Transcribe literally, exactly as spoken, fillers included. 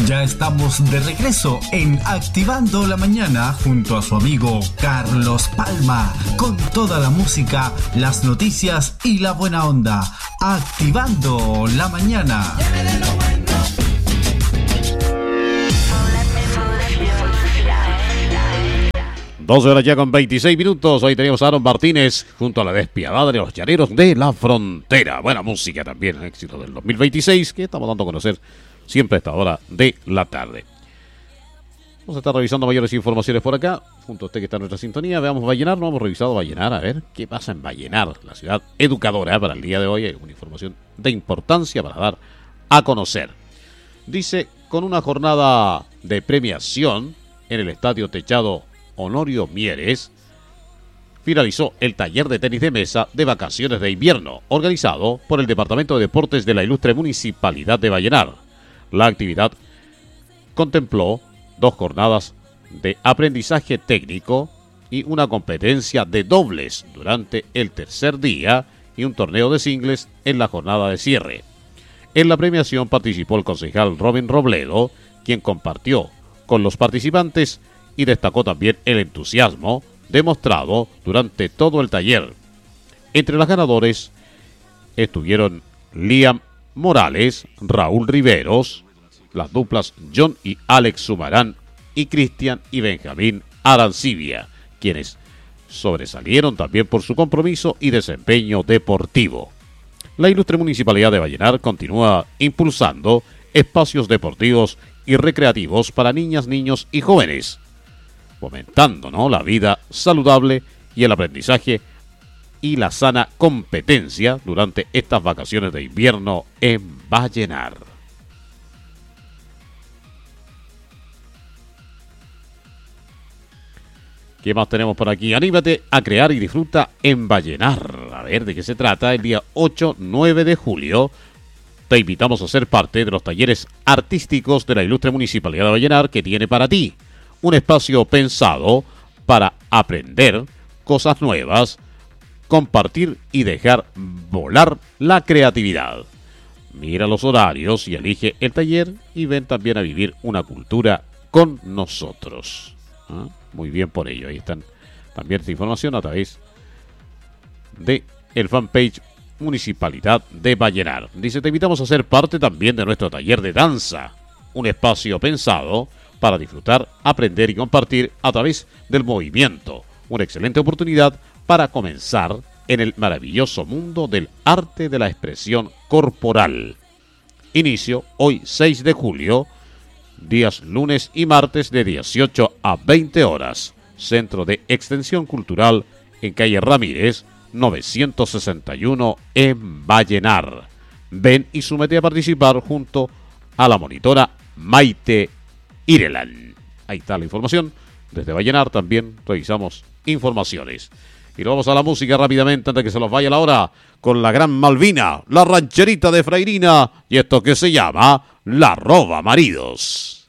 Ya estamos de regreso en Activando la Mañana junto a su amigo Carlos Palma, con toda la música, las noticias y la buena onda. Activando la Mañana. doce horas ya con veintiséis minutos. Hoy tenemos a Aaron Martínez junto a la despiadada de los llaneros de la frontera. Buena música también, éxito del dos mil veintiséis que estamos dando a conocer siempre a esta hora de la tarde. Vamos a estar revisando mayores informaciones por acá, junto a usted que está en nuestra sintonía. Veamos Vallenar, no hemos revisado Vallenar, a ver qué pasa en Vallenar, la ciudad educadora para el día de hoy. Hay una información de importancia para dar a conocer. Dice, con una jornada de premiación en el estadio techado Honorio Mieres, finalizó el taller de tenis de mesa de vacaciones de invierno, organizado por el Departamento de Deportes de la ilustre Municipalidad de Vallenar. La actividad contempló dos jornadas de aprendizaje técnico y una competencia de dobles durante el tercer día y un torneo de singles en la jornada de cierre. En la premiación participó el concejal Robin Robledo, quien compartió con los participantes y destacó también el entusiasmo demostrado durante todo el taller. Entre los ganadores estuvieron Liam Morales, Raúl Riveros, las duplas John y Alex Sumarán y Cristian y Benjamín Arancibia, quienes sobresalieron también por su compromiso y desempeño deportivo. La ilustre Municipalidad de Vallenar continúa impulsando espacios deportivos y recreativos para niñas, niños y jóvenes, fomentando, ¿no?, la vida saludable y el aprendizaje y la sana competencia durante estas vacaciones de invierno en Vallenar. ¿Qué más tenemos por aquí? Anímate a crear y disfruta en Vallenar. A ver, ¿de qué se trata? El día ocho nueve de julio te invitamos a ser parte de los talleres artísticos de la ilustre Municipalidad de Vallenar, que tiene para ti un espacio pensado para aprender cosas nuevas, compartir y dejar volar la creatividad. Mira los horarios y elige el taller y ven también a vivir una cultura con nosotros. ¿Ah? Muy bien por ello. Ahí están también esta información a través de el fanpage Municipalidad de Vallenar. Dice, te invitamos a ser parte también de nuestro taller de danza, un espacio pensado para disfrutar, aprender y compartir a través del movimiento. Una excelente oportunidad para comenzar en el maravilloso mundo del arte de la expresión corporal. Inicio hoy seis de julio, días lunes y martes de dieciocho a veinte horas. Centro de Extensión Cultural en calle Ramírez, novecientos sesenta y uno en Vallenar. Ven y súmete a participar junto a la monitora Maite Ireland. Ahí está la información. Desde Vallenar también revisamos informaciones. Y nos vamos a la música rápidamente antes de que se nos vaya la hora con la gran Malvina, la rancherita de Freirina y esto que se llama La Roba Maridos.